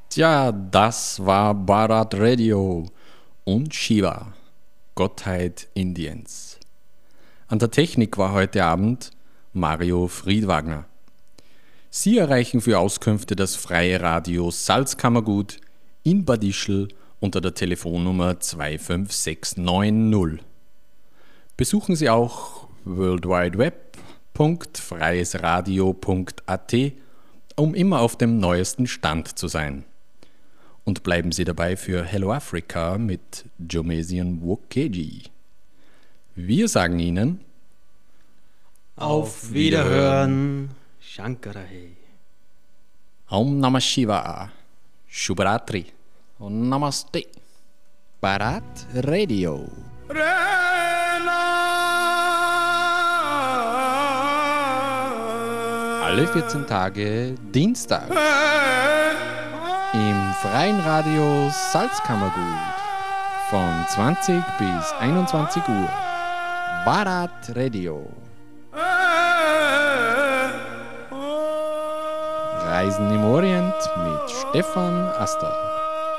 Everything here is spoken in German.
Tja, das war Bharat Radio und Shiva, Gottheit Indiens. An der Technik war heute Abend Mario Friedwagner. Sie erreichen für Auskünfte das freie Radio Salzkammergut in Bad Ischl unter der Telefonnummer 25690. Besuchen Sie auch worldwideweb.freiesradio.at, um immer auf dem neuesten Stand zu sein. Und bleiben Sie dabei für Hello Africa mit Jomesian Wokeji. Wir sagen Ihnen Auf Wiederhören, Shankarahe. Om Namah Shivaya, Shubhratri und Namaste. Bharat Radio. Alle 14 Tage Dienstag im freien Radio Salzkammergut von 20 bis 21 Uhr. Bharat Radio. Reisen im Orient mit Stefan Aster.